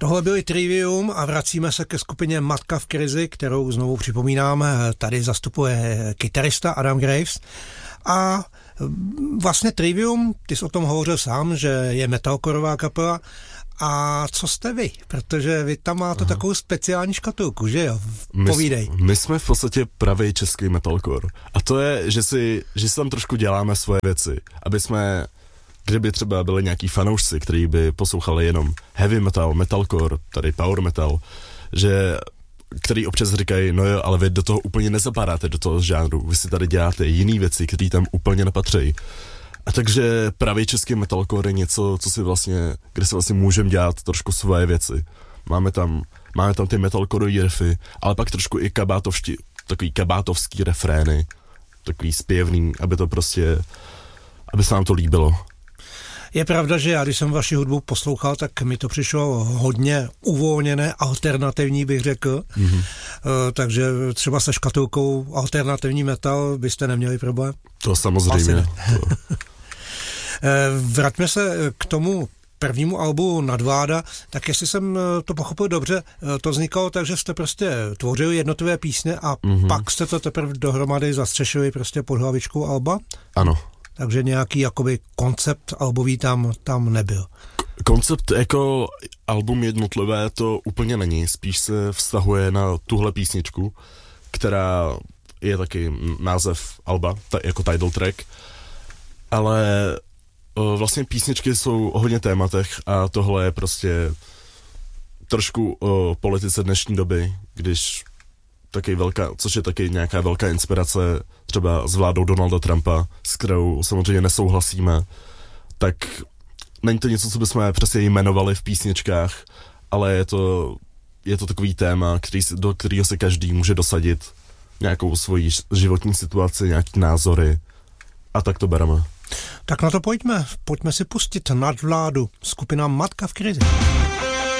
Tohle byl Trivium a vracíme se ke skupině Matka v krizi, kterou znovu připomínám, tady zastupuje kytarista Adam Graves. A vlastně Trivium, ty jsi o tom hovořil sám, že je metalcoreová kapela. A co jste vy? Protože vy tam máte takovou speciální škatulku, že jo? Povídej. My jsme v podstatě pravý český metalcore. A to je, že si tam trošku děláme svoje věci, aby jsme, kdyby třeba byli nějaký fanoušci, kteří by poslouchali jenom heavy metal, metalcore, tady power metal, který občas říkají, no jo, ale vy do toho úplně nezapadáte, do toho žánru, vy si tady děláte jiný věci, které tam úplně nepatří. A takže pravý český metalcore je něco, kde si vlastně můžeme dělat trošku svoje věci. Máme tam ty metalcore riffy, ale pak trošku i takový kabátovský refrény, takový zpěvný, aby se nám to líbilo. Je pravda, že já, když jsem vaši hudbu poslouchal, tak mi to přišlo hodně uvolněné, alternativní, bych řekl. Takže třeba se škatulkou alternativní metal byste neměli problém? To samozřejmě. Vraťme se k tomu prvnímu albu Nadvláda, tak jestli jsem to pochopil dobře, to vznikalo tak, že jste prostě tvořili jednotlivé písně a pak jste to teprve dohromady zastřešili prostě pod hlavičkou alba? Ano. Takže nějaký jakoby koncept albový tam nebyl. Koncept jako album jednotlivé to úplně není, spíš se vztahuje na tuhle písničku, která je taky název alba, jako title track, ale vlastně písničky jsou o hodně tématech a tohle je prostě trošku o politice dnešní doby, což je taky nějaká velká inspirace třeba s vládou Donalda Trumpa, s kterou samozřejmě nesouhlasíme, tak není to něco, co bychom přesně jmenovali v písničkách, ale je to takový téma, do kterého se každý může dosadit nějakou svoji životní situaci, nějaký názory a tak to bereme. Tak na to pojďme si pustit Nadvládu, skupina Matka v krizi.